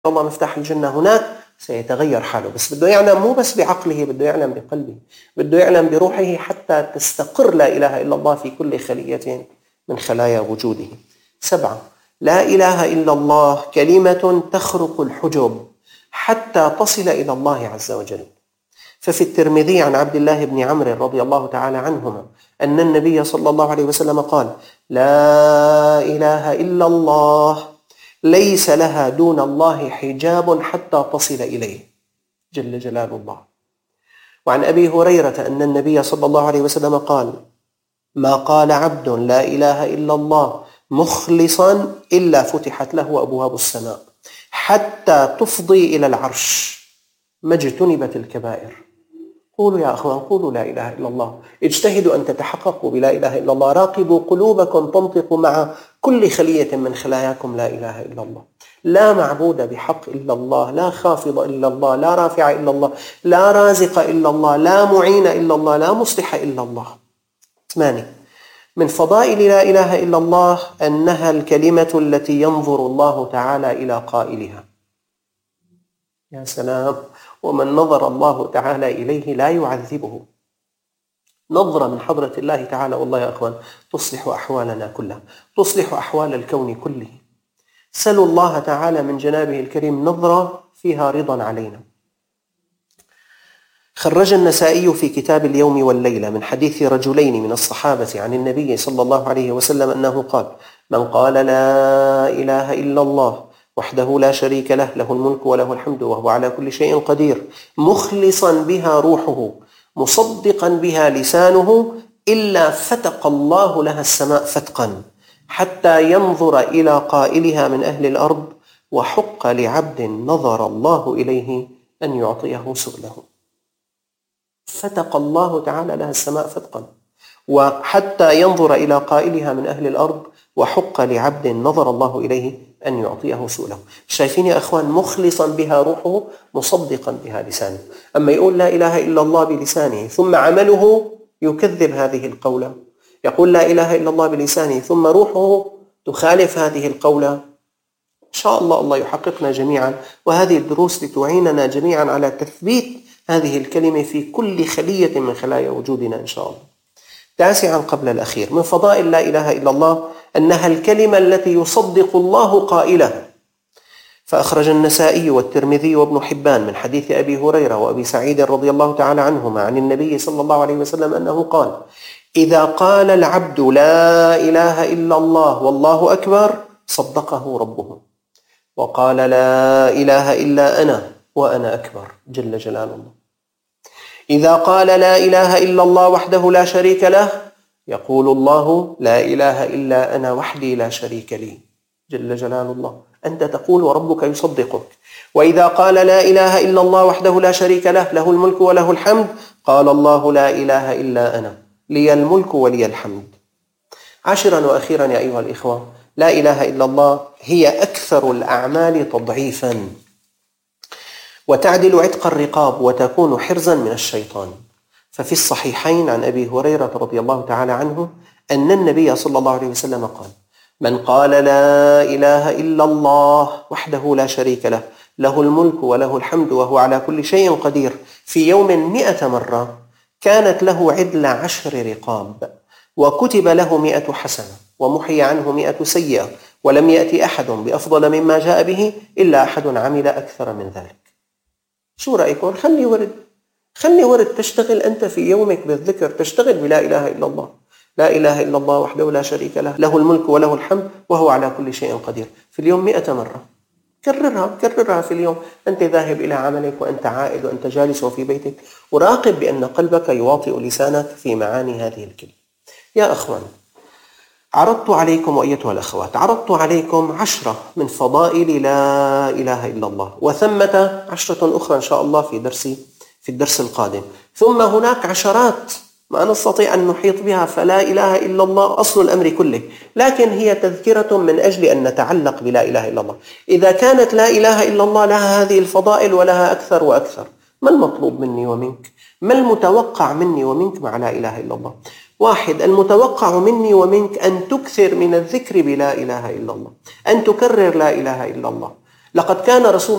الله مفتاح الجنة هناك سيتغير حاله. بس بده يعلم مو بس بعقله، بده يعلم بقلبه، بده يعلم بروحه حتى تستقر لا إله إلا الله في كل خلية من خلايا وجوده. 7. لا إله إلا الله كلمة تخرق الحجب حتى تصل إلى الله عز وجل. ففي الترمذي عن عبد الله بن عمرو رضي الله تعالى عنهما أن النبي صلى الله عليه وسلم قال: لا إله إلا الله ليس لها دون الله حجاب حتى تصل إليه جل جلال الله. وعن أبي هريرة أن النبي صلى الله عليه وسلم قال: ما قال عبد لا إله إلا الله مخلصا إلا فتحت له أبواب السماء حتى تفضي إلى العرش ما اجتنبت الكبائر. قولوا يا أخوان، قولوا لا إله إلا الله، اجتهدوا أن تتحققوا بلا إله إلا الله، راقبوا قلوبكم تنطق مع كل خلية من خلاياكم لا إله إلا الله. لا معبود بحق إلا الله، لا خافض إلا الله، لا رافع إلا الله، لا رازق إلا الله، لا معين إلا الله، لا مصلح إلا الله. 8. من فضائل لا إله إلا الله أنها الكلمة التي ينظر الله تعالى إلى قائلها. يا سلام! ومن نظر الله تعالى إليه لا يعذبه. نظرة من حضرة الله تعالى والله يا أخوان تصلح أحوالنا كلها، تصلح أحوال الكون كله. سلوا الله تعالى من جنابه الكريم نظرة فيها رضا علينا. خرج النسائي في كتاب اليوم والليلة من حديث رجلين من الصحابة عن النبي صلى الله عليه وسلم أنه قال: من قال لا إله إلا الله وحده لا شريك له، له الملك وله الحمد وهو على كل شيء قدير، مخلصا بها روحه مصدقا بها لسانه، إلا فتق الله لها السماء فتقا حتى ينظر إلى قائلها من أهل الأرض، وحق لعبد نظر الله إليه أن يعطيه سؤله. فتق الله تعالى لها السماء فتقا وحتى ينظر إلى قائلها من أهل الأرض، وحق لعبد نظر الله إليه أن يعطيه سؤله. شايفين يا أخوان؟ مخلصا بها روحه مصدقا بها لسانه. أما يقول لا إله إلا الله بلسانه ثم عمله يكذب هذه القولة، يقول لا إله إلا الله بلسانه ثم روحه تخالف هذه القولة، إن شاء الله الله يحققنا جميعا، وهذه الدروس لتعيننا جميعا على تثبيت هذه الكلمة في كل خلية من خلايا وجودنا إن شاء الله. 9 قبل الأخير من فضائل لا إله إلا الله أنها الكلمة التي يصدق الله قائلها. فأخرج النسائي والترمذي وابن حبان من حديث أبي هريرة وأبي سعيد رضي الله تعالى عنهما عن النبي صلى الله عليه وسلم أنه قال: إذا قال العبد لا إله إلا الله والله أكبر صدقه ربه، وقال لا إله إلا أنا وأنا أكبر جل جلال الله. إذا قال لا إله إلا الله وحده لا شريك له، يقول الله: لا إله إلا أنا وحدي لا شريك لي جل جلال الله. أنت تقول وربك يصدقك. وإذا قال لا إله إلا الله وحده لا شريك له، له الملك وله الحمد، قال الله: لا إله إلا أنا لي الملك ولي الحمد. 10 وأخيرا يا أيها الإخوة، لا إله إلا الله هي أكثر الأعمال تضعيفا، وتعدل عتق الرقاب، وتكون حرزا من الشيطان. ففي الصحيحين عن أبي هريرة رضي الله تعالى عنه أن النبي صلى الله عليه وسلم قال: من قال لا إله إلا الله وحده لا شريك له، له الملك وله الحمد وهو على كل شيء قدير، في يوم 100 مرة، كانت له عدل 10 رقاب، وكتب له 100 حسنة، ومحي عنه 100 سيئة، ولم يأتي أحد بأفضل مما جاء به إلا أحد عمل أكثر من ذلك. شو رأيكم؟ خلي ورد تشتغل أنت في يومك بالذكر، تشتغل بلا إله إلا الله. لا إله إلا الله وحده لا شريك له، له الملك وله الحمد وهو على كل شيء قدير، في اليوم 100 مرة. كررها في اليوم، أنت ذاهب إلى عملك وأنت عائد وأنت جالس في بيتك، وراقب بأن قلبك يواطئ لسانك في معاني هذه الكلمة. يا أخوان، عرضت عليكم وأيتها الأخوات، عرضت عليكم 10 من فضائل لا إله إلا الله، وثمة 10 أخرى إن شاء الله في الدرس القادم. ثم هناك عشرات ما نستطيع أن نحيط بها، فلا إله إلا الله أصل الأمر كله، لكن هي تذكرة من أجل أن نتعلق بلا إله إلا الله. إذا كانت لا إله إلا الله لها هذه الفضائل ولها أكثر وأكثر، ما المطلوب مني ومنك؟ ما المتوقع مني ومنك مع لا إله إلا الله؟ 1. المتوقع مني ومنك أن تكثر من الذكر بلا إله إلا الله، أن تكرر لا إله إلا الله. لقد كان رسول